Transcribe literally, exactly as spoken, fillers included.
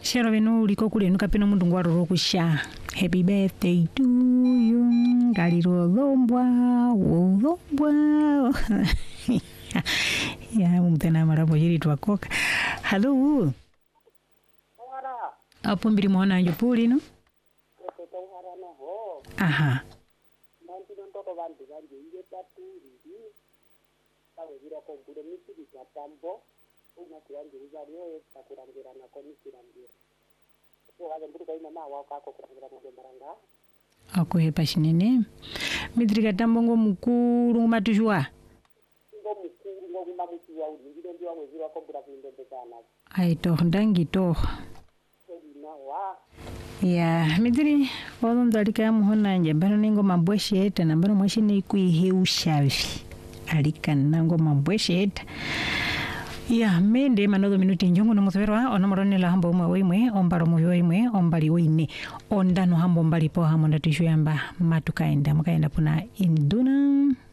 Shero beno liko kule nuka peno mundu ngwaro kusha. Happy birthday to you. Galiro lombwa, lombwa. Ya umtena marabo yiri twakoka. Hello. Apo mbiri mwana yupuli no? Aha. Ako hepa shinene. Midri katambo ngo mukuru ngo matujua. Ai toh ndangi toh. Ya midri odo ndalika muhona nje bano ningo mabweshe eta na bano mwashine kuiheushavi. Alika nango mabweshe eta. Ya mende manodo minuti njongo no mutwerwa onomorone la hambo mwe wimwe ombaro mwe wimwe ombali wine ondano hambo mbali po hamonda tishuyamba matukaenda mukaenda puna induna